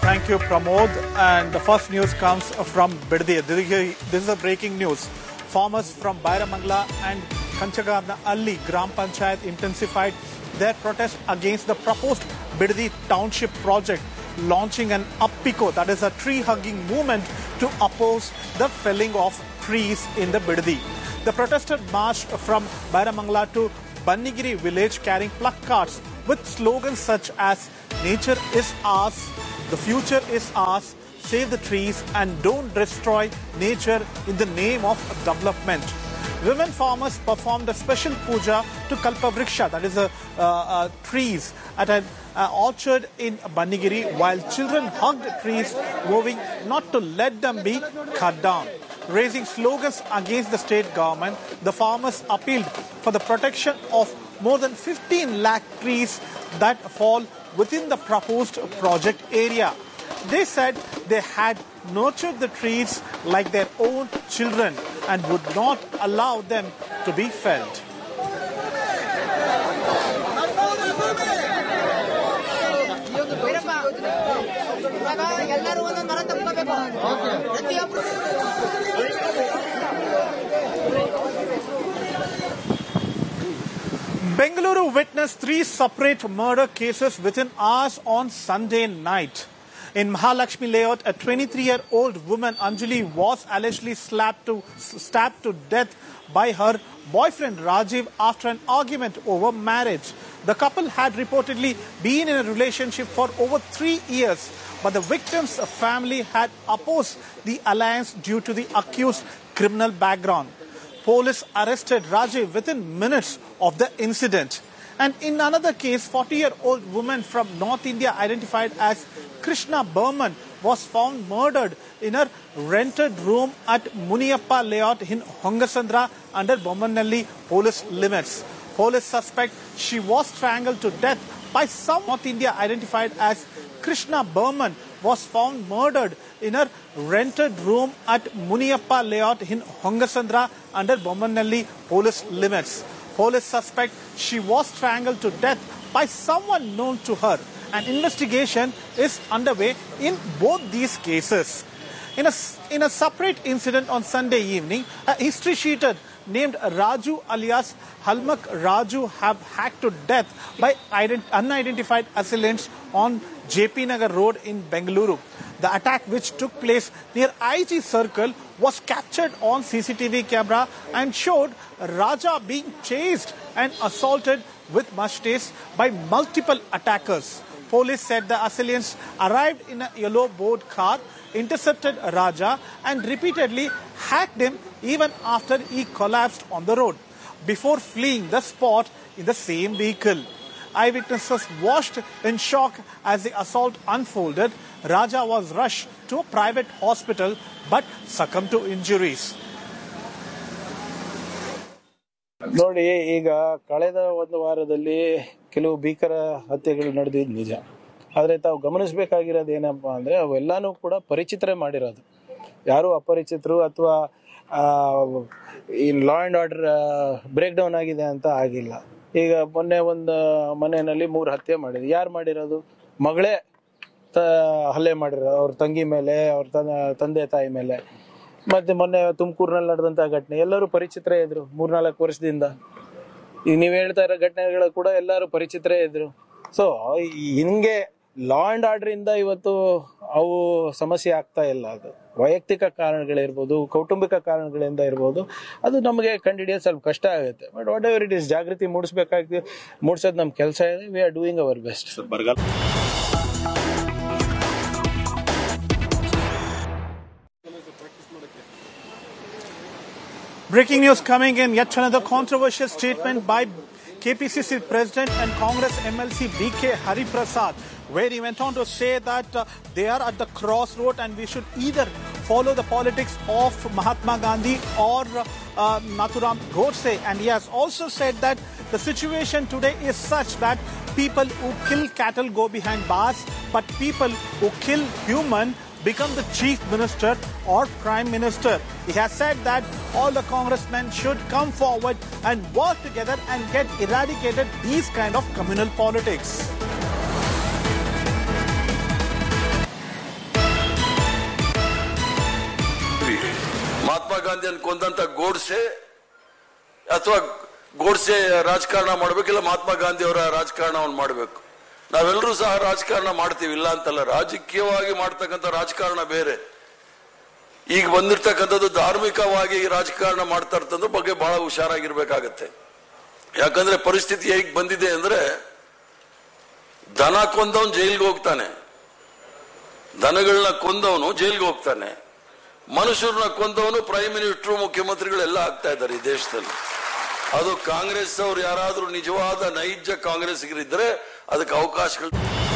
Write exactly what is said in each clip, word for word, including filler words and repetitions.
Thank you, Pramod. And the first news comes from Biddi. This is a breaking news. Farmers from Bairamangala and Kanchagarna Alli Gram Panchayat intensified their protest against the proposed Biddi Township project, launching an Appiko, that is a tree-hugging movement to oppose the felling of trees in the Biddi. The protesters marched from Bairamangala to Bannigiri village carrying placards with slogans such as "Nature is ours," "The future is ours," "Save the trees," and "Don't destroy nature in the name of development." Women farmers performed a special puja to Kalpavriksha, that is a, uh, uh, trees, at an uh, orchard in Bannigiri, while children hugged trees, vowing not to let them be cut down. Raising slogans against the state government, the farmers appealed for the protection of more than fifteen lakh trees that fall within the proposed project area. They said they had nurtured the trees like their own children and would not allow them to be felled. Bengaluru witnessed three separate murder cases within hours on Sunday night. In Mahalakshmi layout, a twenty-three-year-old woman, Anjali, was allegedly slapped to, stabbed to death by her boyfriend Rajiv after an argument over marriage. The couple had reportedly been in a relationship for over three years, but the victim's family had opposed the alliance due to the accused's criminal background. Police arrested Rajiv within minutes of the incident. And in another case, forty-year-old woman from North India identified as Krishna Burman was found murdered in her rented room at Muniyappa layout in Hongasandra under Bommanalli police limits. Police suspect she was strangled to death by some. North India identified as Krishna Burman was found murdered in her rented room at Muniyappa layout in Hongasandra under Bommanalli police limits. Police suspect she was strangled to death by someone known to her. An investigation is underway in both these cases. In a, in a separate incident on Sunday evening, a history sheeter named Raju alias Halmak Raju have hacked to death by unidentified assailants on J P Nagar Road in Bengaluru. The attack, which took place near I G Circle, was captured on C C T V camera and showed Raja being chased and assaulted with machetes by multiple attackers. Police said the assailants arrived in a yellow board car, intercepted Raja and repeatedly hacked him even after he collapsed on the road, before fleeing the spot in the same vehicle. Eyewitnesses watched in shock as the assault unfolded. Raja was rushed to a private hospital but succumbed to injuries. ನೋಡಿ, ಈಗ ಕಳೆದ ಒಂದು ವಾರದಲ್ಲಿ ಕೆಲವು ಭೀಕರ ಹತ್ಯೆಗಳು ನಡೆದಿದ್ದು ನಿಜ. ಆದರೆ ತಾವು ಗಮನಿಸಬೇಕಾಗಿರೋದು ಏನಪ್ಪಾ ಅಂದ್ರೆ ಅವೆಲ್ಲಾನು ಕೂಡ ಪರಿಚಿತರೇ ಮಾಡಿರೋದು. ಯಾರು ಅಪರಿಚಿತರು ಅಥವಾ ಈ law and order break down ಆಗಿದೆ ಅಂತ ಆಗಿಲ್ಲ. ಈಗ ಮೊನ್ನೆ ಒಂದು ಮನೆಯಲ್ಲಿ ಮೂರು ಹತ್ಯೆ ಮಾಡಿದ್ರು. ಯಾರು ಮಾಡಿರೋದು? ಮಗಳೇ ಹಲ್ಲೆ ಮಾಡಿರೋದು, ಅವ್ರ ತಂಗಿ ಮೇಲೆ, ಅವ್ರ ತಂದೆ ತಾಯಿ ಮೇಲೆ. ಮತ್ತೆ ಮೊನ್ನೆ ತುಮಕೂರಿನಲ್ಲಿ ನಡೆದಂತಹ ಘಟನೆ ಎಲ್ಲರೂ ಪರಿಚಿತರೇ ಇದ್ರು. ಮೂರ್ನಾಲ್ಕು ವರ್ಷದಿಂದ ಈಗ ನೀವ್ ಹೇಳ್ತಾ ಇರೋ ಘಟನೆಗಳು ಕೂಡ ಎಲ್ಲರೂ ಪರಿಚಿತರೇ ಇದ್ರು. ಸೊ ಹಿಂಗೆ ಲಾ ಅಂಡ್ ಆರ್ಡರ್ ಇಂದ ಇವತ್ತು ಅವು ಸಮಸ್ಯೆ ಆಗ್ತಾ ಇಲ್ಲ. ಅದು ವೈಯಕ್ತಿಕ ಕಾರಣಗಳಿರ್ಬೋದು, ಕೌಟುಂಬಿಕ ಕಾರಣಗಳಿಂದ ಇರ್ಬೋದು. ಅದು ನಮಗೆ ಕಂಡುಹಿಡಿಯೋದು ಸ್ವಲ್ಪ ಕಷ್ಟ ಆಗುತ್ತೆ. But what ever it is, ಜಾಗೃತಿ ಮೂಡಿಸ್ಬೇಕಾಗ್ತದೆ. ಮೂಡಿಸೋದು ನಮ್ ಕೆಲಸ ಇದೆ. We are doing hour best. Breaking news coming in, yet another controversial statement by K P C C President and Congress M L C B K Hariprasad, where he went on to say that uh, they are at the crossroad and we should either follow the politics of Mahatma Gandhi or uh, Nathuram Godse. And he has also said that the situation today is such that people who kill cattle go behind bars, but people who kill human become the chief minister or prime minister. He has said that all the congressmen should come forward and work together and get eradicated these kind of communal politics. ಗಾಂಧಿಯನ್ನು ಕೊಂದಂತ Godse ಅಥವಾ ಗೋಡ್ಸೆ ರಾಜಕಾರಣ ಮಾಡಬೇಕಿಲ್ಲ ಮಹಾತ್ಮ ಗಾಂಧಿ ಅವರ ರಾಜಕಾರಣವನ್ನು ಮಾಡಬೇಕು. ನಾವೆಲ್ಲರೂ ಸಹ ರಾಜಕಾರಣ ಮಾಡ್ತೀವಿ, ಇಲ್ಲ ಅಂತಲ್ಲ. ರಾಜಕೀಯವಾಗಿ ಮಾಡ್ತಕ್ಕಂಥ ರಾಜಕಾರಣ ಬೇರೆ, ಈಗ ಬಂದಿರ್ತಕ್ಕಂಥದ್ದು ಧಾರ್ಮಿಕವಾಗಿ ರಾಜಕಾರಣ ಮಾಡ್ತಾ ಇರ್ತದ್ರ ಬಗ್ಗೆ ಬಹಳ ಹುಷಾರಾಗಿರ್ಬೇಕಾಗತ್ತೆ. ಯಾಕಂದ್ರೆ ಪರಿಸ್ಥಿತಿ ಹೇಗೆ ಬಂದಿದೆ ಅಂದ್ರೆ, ದನ ಕೊಂದವನು ಜೈಲ್ಗೆ ಹೋಗ್ತಾನೆ, ದನಗಳನ್ನ ಕೊಂದವನು ಜೈಲ್ಗೆ ಹೋಗ್ತಾನೆ, ಮನುಷ್ಯರನ್ನ ಕೊಂದವನು ಪ್ರೈಮ್ ಮಿನಿಸ್ಟರ್ ಮುಖ್ಯಮಂತ್ರಿಗಳೆಲ್ಲ ಆಗ್ತಾ ಇದ್ದಾರೆ ಈ ದೇಶದಲ್ಲಿ. ಅದು ಕಾಂಗ್ರೆಸ್ ಅವರು ಯಾರಾದ್ರೂ ನಿಜವಾದ ನೈಜ ಕಾಂಗ್ರೆಸ್ಗರಿದ್ರೆ ಅದಕ್ಕೆ ಅವಕಾಶಗಳು.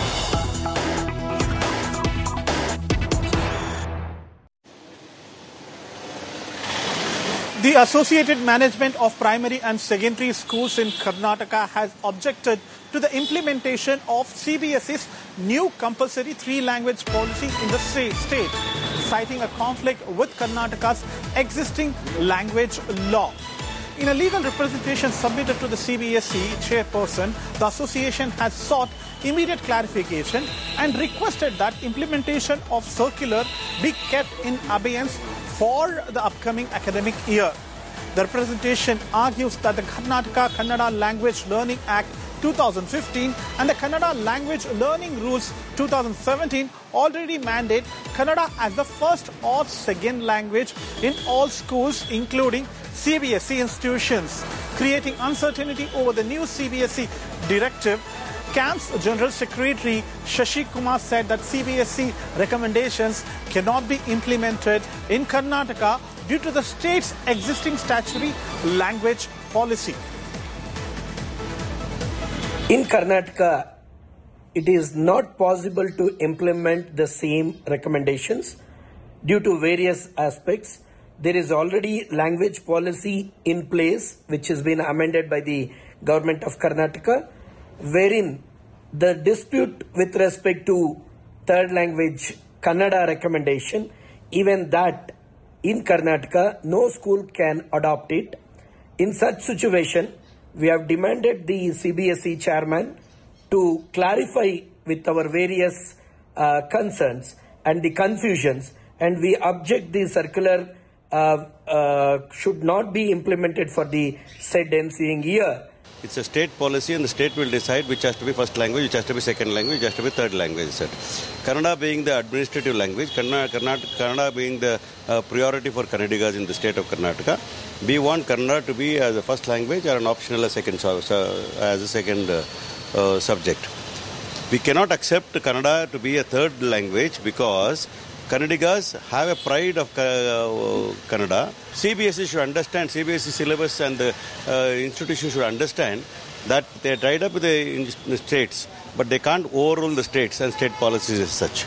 The Associated Management of Primary and Secondary Schools in Karnataka has objected to the implementation of C B S E's new compulsory three-language policy in the state, citing a conflict with Karnataka's existing language law. In a legal representation submitted to the C B S E chairperson, the association has sought immediate clarification and requested that implementation of circular be kept in abeyance for the upcoming academic year. The representation argues that the Karnataka Kannada Language Learning Act two thousand fifteen and the Kannada Language Learning Rules two thousand seventeen already mandate Kannada as the first or second language in all schools, including C B S E institutions. Creating uncertainty over the new C B S E directive, C A M S General Secretary Shashi Kumar said that C B S E recommendations cannot be implemented in Karnataka due to the state's existing statutory language policy. In Karnataka, it is not possible to implement the same recommendations due to various aspects. There is already language policy in place which has been amended by the government of Karnataka, wherein the dispute with respect to third language Kannada recommendation, even that in Karnataka no school can adopt it. In such situation, we have demanded the C B S E chairman to clarify with our various uh, concerns and the confusions, and we object the circular uh, uh, should not be implemented for the said ensuing year. It's a state policy and the state will decide which has to be first language, which has to be second language, which has to be third language. Sir. Kannada being the administrative language, Kannada, Kannada being the uh, priority for Kannadigas in the state of Karnataka, we want Kannada to be as a first language or an optional as, second, uh, as a second uh, uh, subject. We cannot accept Kannada to be a third language because Kannadigas have a pride of uh, Kannada. C B S E should understand, C B S E syllabus and the uh, institution should understand that they are tied up with the, in the states, but they can't overrule the states and state policies as such.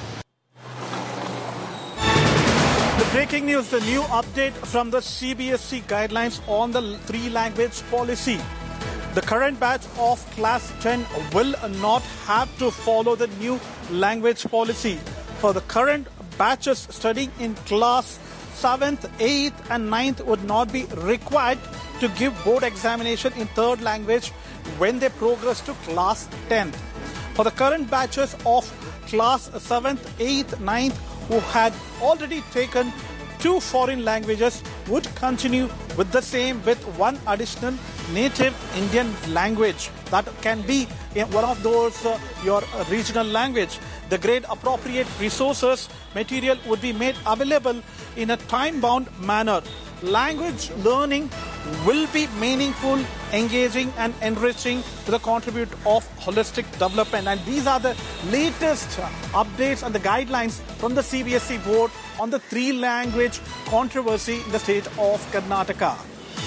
The breaking news, the new update from the C B S E guidelines on the three-language policy. The current batch of class ten will not have to follow the new language policy. For the current batches studying in class seventh, eighth and ninth would not be required to give board examination in third language when they progress to class tenth. For the current batches of class seventh, eighth, ninth who had already taken two foreign languages would continue with the same with one additional native Indian language. That can be one of those uh, your regional language. The grade appropriate resources material would be made available in a time-bound manner. Language learning will be meaningful, engaging and enriching to the contribute of holistic development. And these are the latest updates and the guidelines from the C B S E board on the three-language controversy in the state of Karnataka.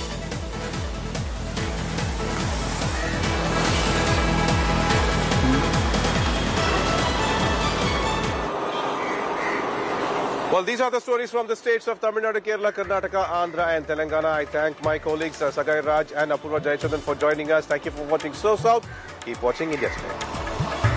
Well, these are the stories from the states of Tamil Nadu, Kerala, Karnataka, Andhra and Telangana. I thank my colleagues uh, Sagai Raj and Apurva Jayachandran for joining us. Thank you for watching So South. Keep watching India Today.